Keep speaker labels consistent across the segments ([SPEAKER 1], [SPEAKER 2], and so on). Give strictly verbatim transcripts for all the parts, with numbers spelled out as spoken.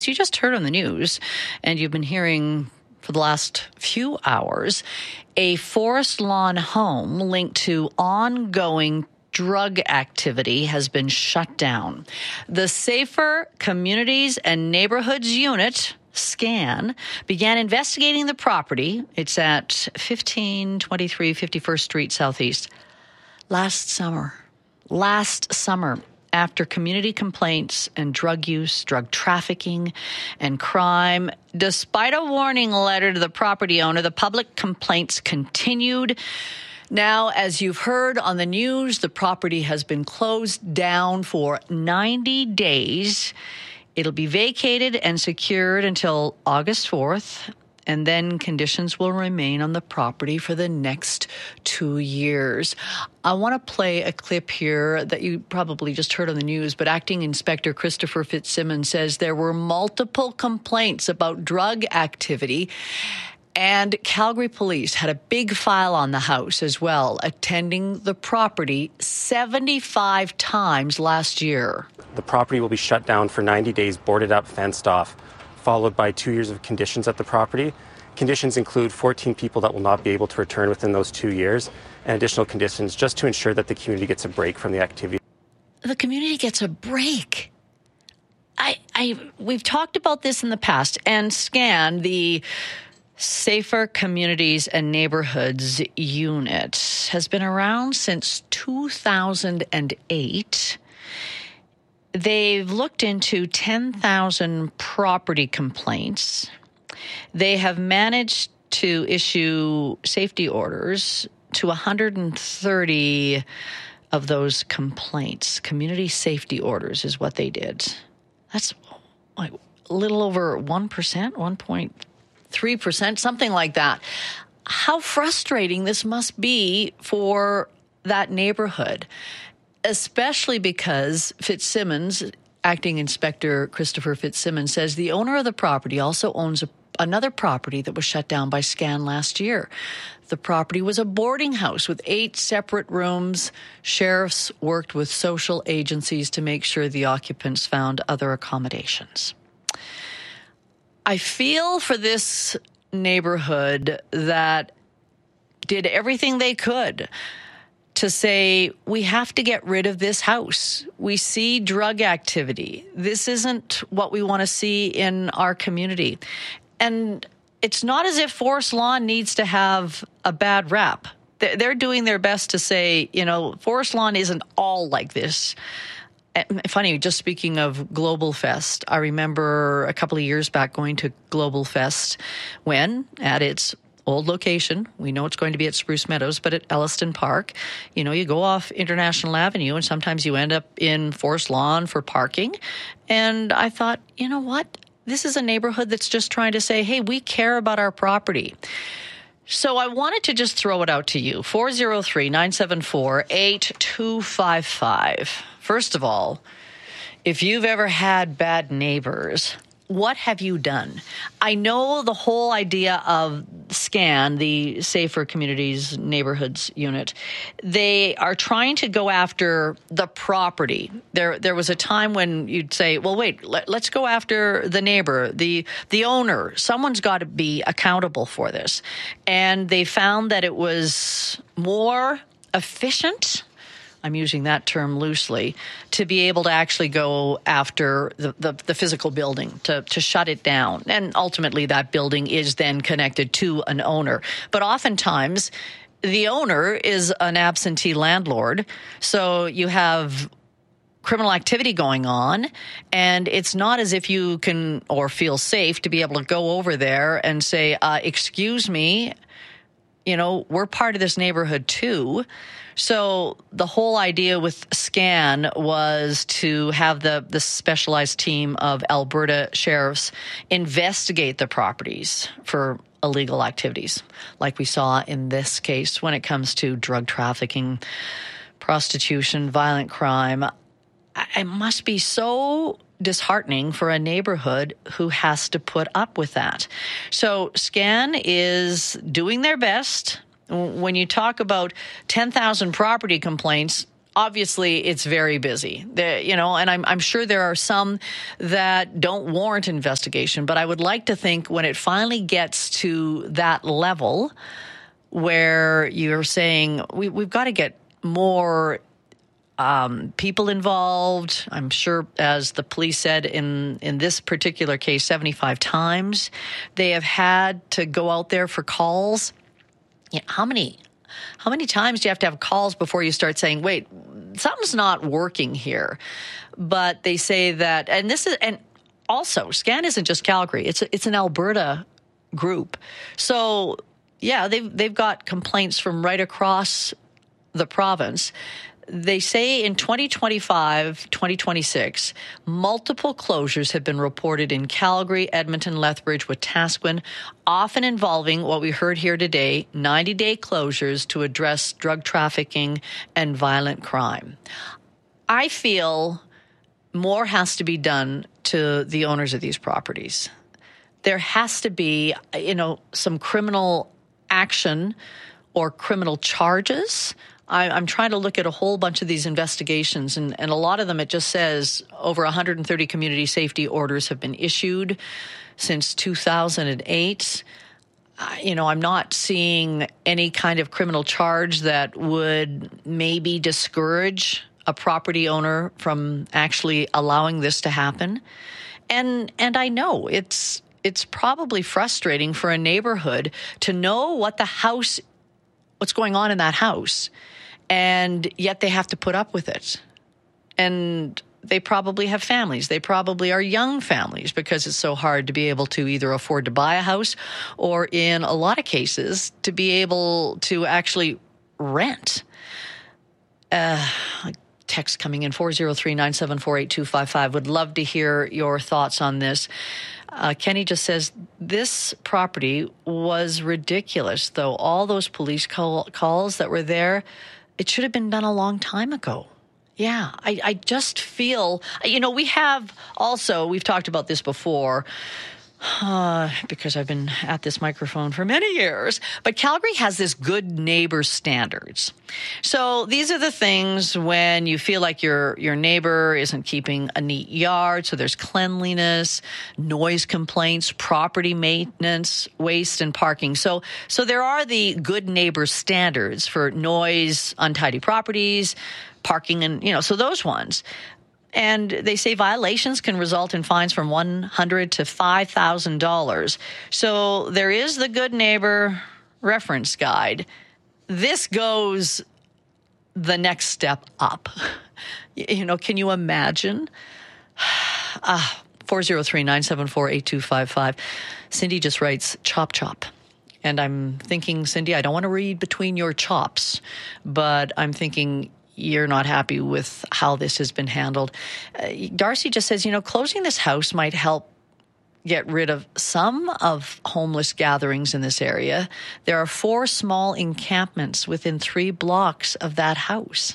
[SPEAKER 1] You just heard on the news, and you've been hearing for the last few hours, a Forest Lawn home linked to ongoing drug activity has been shut down. The Safer Communities and Neighborhoods Unit, SCAN, began investigating the property. It's at fifteen twenty-three fifty-first Street Southeast. Last summer. Last summer. After community complaints and drug use, drug trafficking, and crime, despite a warning letter to the property owner, the public complaints continued. Now, as you've heard on the news, the property has been closed down for ninety days. It'll be vacated and secured until August fourth. And then conditions will remain on the property for the next two years. I want to play a clip here that you probably just heard on the news, but Acting Inspector Christopher Fitzsimmons says there were multiple complaints about drug activity, and Calgary Police had a big file on the house as well, attending the property seventy-five times last year.
[SPEAKER 2] The property will be shut down for ninety days, boarded up, fenced off, followed by two years of conditions at the property. Conditions include fourteen people that will not be able to return within those two years, and additional conditions just to ensure that the community gets a break from the activity.
[SPEAKER 1] The community gets a break. I, I, we've talked about this in the past, and SCAN, the Safer Communities and Neighborhoods Unit, has been around since two thousand eight. They've looked into ten thousand property complaints. They have managed to issue safety orders to one hundred thirty of those complaints. Community safety orders is what they did. That's like a little over one percent, one point three percent, something like that. How frustrating this must be for that neighborhood, especially because Fitzsimmons, Acting Inspector Christopher Fitzsimmons, says the owner of the property also owns a, another property that was shut down by SCAN last year. The property was a boarding house with eight separate rooms. Sheriffs worked with social agencies to make sure the occupants found other accommodations. I feel for this neighborhood that did everything they could to say, we have to get rid of this house. We see drug activity. This isn't what we want to see in our community. And it's not as if Forest Lawn needs to have a bad rap. They're doing their best to say, you know, Forest Lawn isn't all like this. Funny, just speaking of Global Fest, I remember a couple of years back going to Global Fest when, at its old location, we know it's going to be at Spruce Meadows, but at Elliston Park, you know, you go off International Avenue and sometimes you end up in Forest Lawn for parking. And I thought, you know what? This is a neighborhood that's just trying to say, hey, we care about our property. So I wanted to just throw it out to you. four oh three, nine seven four, eight two five five. First of all, if you've ever had bad neighbors, what have you done? I know the whole idea of SCAN, the Safer Communities Neighborhoods Unit, they are trying to go after the property. There there was a time when you'd say, well, wait, let, let's go after the neighbor, the the owner. Someone's got to be accountable for this. And they found that it was more efficient, I'm using that term loosely, to be able to actually go after the, the, the physical building, to, to shut it down. And ultimately that building is then connected to an owner. But oftentimes the owner is an absentee landlord. So you have criminal activity going on, and it's not as if you can or feel safe to be able to go over there and say, uh, excuse me, you know, we're part of this neighborhood too. So the whole idea with SCAN was to have the, the specialized team of Alberta sheriffs investigate the properties for illegal activities, like we saw in this case when it comes to drug trafficking, prostitution, violent crime. It must be so disheartening for a neighborhood who has to put up with that. So SCAN is doing their best. When you talk about ten thousand property complaints, obviously it's very busy, there, you know, and I'm, I'm sure there are some that don't warrant investigation, but I would like to think when it finally gets to that level where you're saying we, we've got to get more um, people involved. I'm sure, as the police said in, in this particular case, seventy-five times they have had to go out there for calls. Yeah, how many How many times do you have to have calls before you start saying, wait, something's not working here? But they say that, and this is, and also, SCAN isn't just Calgary. It's a, it's an Alberta group. So, yeah, they've, they've got complaints from right across the province. They say in twenty twenty-five, twenty twenty-six, multiple closures have been reported in Calgary, Edmonton, Lethbridge, Wetaskiwin, often involving what we heard here today, ninety-day closures to address drug trafficking and violent crime. I feel more has to be done to the owners of these properties. There has to be, you know, some criminal action or criminal charges. I, I'm trying to look at a whole bunch of these investigations, and, and a lot of them, it just says over one hundred thirty community safety orders have been issued since two thousand eight. Uh, you know, I'm not seeing any kind of criminal charge that would maybe discourage a property owner from actually allowing this to happen. And and I know it's it's probably frustrating for a neighborhood to know what the house, what's going on in that house, and yet they have to put up with it. And they probably have families. They probably are young families because it's so hard to be able to either afford to buy a house or, in a lot of cases, to be able to actually rent. Uh, text coming in, four oh three, nine seven four, eight two five five. Would love to hear your thoughts on this. Uh, Kenny just says, this property was ridiculous, though. All those police call, calls that were there, it should have been done a long time ago. Yeah, I, I just feel, you know, we have also, we've talked about this before, uh, because I've been at this microphone for many years, but Calgary has this good neighbor standards. So these are the things when you feel like your your neighbor isn't keeping a neat yard, so there's cleanliness, noise complaints, property maintenance, waste, and parking. So so there are the good neighbor standards for noise, untidy properties, parking, and, you know, so those ones. And they say violations can result in fines from one hundred dollars to five thousand dollars. So there is the Good Neighbor Reference Guide. This goes the next step up. You know, can you imagine? Uh, four oh three, nine seven four, eight two five five. Cindy just writes, chop, chop. And I'm thinking, Cindy, I don't want to read between your chops, but I'm thinking, you're not happy with how this has been handled. Uh, Darcy just says, you know, closing this house might help get rid of some of homeless gatherings in this area. There are four small encampments within three blocks of that house.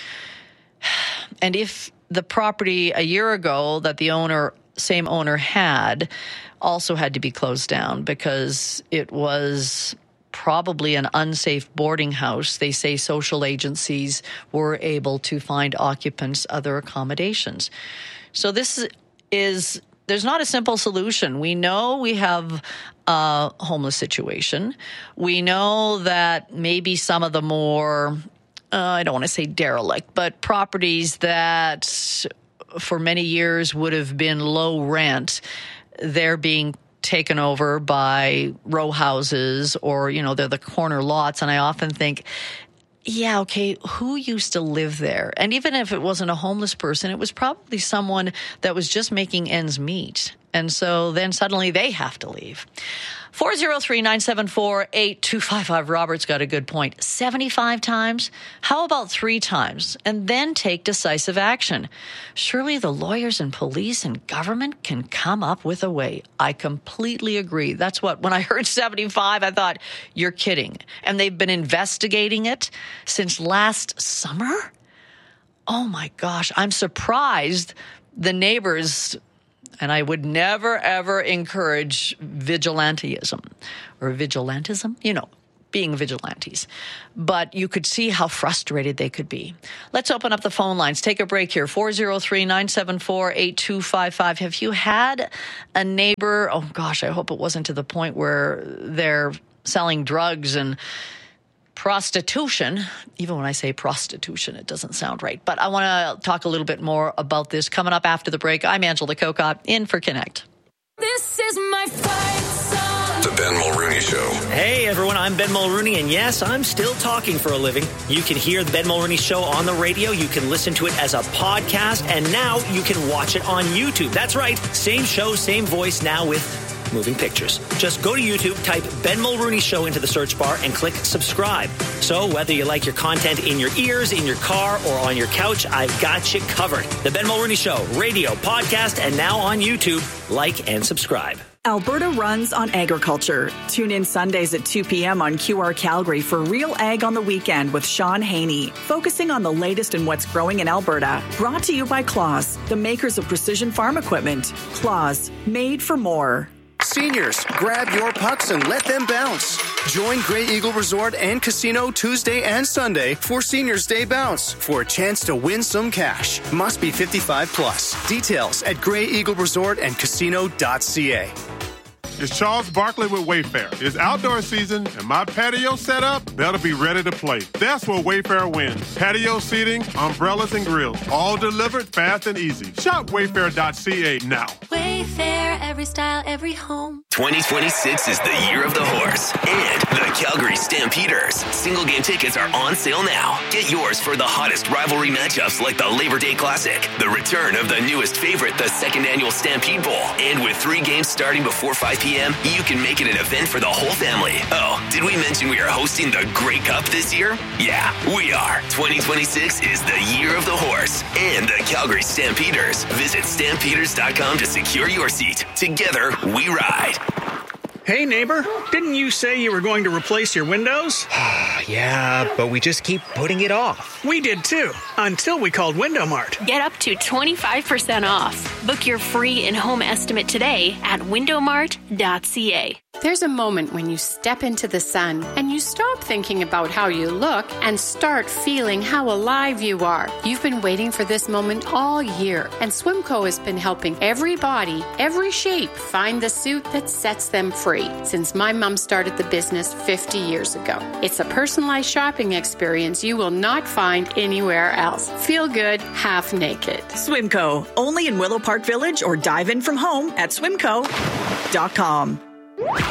[SPEAKER 1] And if the property a year ago that the owner, same owner had, also had to be closed down because it was probably an unsafe boarding house, they say social agencies were able to find occupants other accommodations. So this is, there's not a simple solution. We know we have a homeless situation. We know that maybe some of the more, uh, I don't want to say derelict, but properties that for many years would have been low rent, they're being taken over by row houses, or, you know, they're the corner lots. And I often think, yeah, okay, who used to live there? And even if it wasn't a homeless person, it was probably someone that was just making ends meet. And so then suddenly they have to leave. four oh three, nine seven four, eight two five five. Robert's got a good point. seventy-five times? How about three times? And then take decisive action. Surely the lawyers and police and government can come up with a way. I completely agree. That's what, when I heard seventy-five, I thought, you're kidding. And they've been investigating it since last summer? Oh my gosh, I'm surprised the neighbors. And I would never, ever encourage vigilantism or vigilantism, you know, being vigilantes. But you could see how frustrated they could be. Let's open up the phone lines. Take a break here. four oh three, nine seven four, eight two five five. Have you had a neighbor, oh gosh, I hope it wasn't to the point where they're selling drugs and prostitution. Even when I say prostitution, it doesn't sound right. But I want to talk a little bit more about this coming up after the break. I'm Angela Kokott, in for Connect.
[SPEAKER 3] This is my fight song.
[SPEAKER 4] The Ben Mulrooney Show.
[SPEAKER 5] Hey, everyone, I'm Ben Mulrooney, and yes, I'm still talking for a living. You can hear the Ben Mulrooney Show on the radio. You can listen to it as a podcast, and now you can watch it on YouTube. That's right. Same show, same voice, now with moving pictures. Just go to YouTube, type Ben Mulrooney Show into the search bar, and click subscribe. So whether you like your content in your ears, in your car, or on your couch, I've got you covered. The Ben Mulrooney Show, radio, podcast, and now on YouTube. Like and subscribe.
[SPEAKER 6] Alberta runs on agriculture. Tune in Sundays at two p.m. on Q R Calgary for Real Ag on the Weekend with Sean Haney, focusing on the latest in what's growing in Alberta. Brought to you by Claas, the makers of precision farm equipment. Claas, made for more.
[SPEAKER 7] Seniors, grab your pucks and let them bounce. Join Grey Eagle Resort and Casino Tuesday and Sunday for Seniors Day Bounce for a chance to win some cash. Must be fifty-five plus. Details at grey eagle resort and casino dot c a.
[SPEAKER 8] It's Charles Barkley with Wayfair. It's outdoor season, and my patio set up, that'll be ready to play. That's where Wayfair wins. Patio seating, umbrellas, and grills, all delivered fast and easy. Shop wayfair dot c a now.
[SPEAKER 3] Wayfair, every style, every home.
[SPEAKER 4] twenty twenty-six is the year of the horse and the Calgary Stampeders. Single game tickets are on sale now. Get yours for the hottest rivalry matchups like the Labor Day Classic, the return of the newest favorite, the second annual Stampede Bowl, and with three games starting before five p.m., you can make it an event for the whole family. Oh, did we mention we are hosting the Grey Cup this year? Yeah, we are. twenty twenty-six is the year of the horse and the Calgary Stampeders. Visit stampeders dot com to secure your seat. Together, we ride.
[SPEAKER 9] Hey, neighbor, didn't you say you were going to replace your windows?
[SPEAKER 10] Yeah, but we just keep putting it off.
[SPEAKER 9] We did too, until we called Window Mart.
[SPEAKER 11] Get up to twenty-five percent off. Book your free in-home estimate today at window mart dot c a.
[SPEAKER 12] There's a moment when you step into the sun and you stop thinking about how you look and start feeling how alive you are. You've been waiting for this moment all year, and Swimco has been helping every body, every shape find the suit that sets them free since my mom started the business fifty years ago. It's a personalized shopping experience you will not find anywhere else. Feel good, half naked.
[SPEAKER 6] Swimco, only in Willow Park Village, or dive in from home at swimco dot com.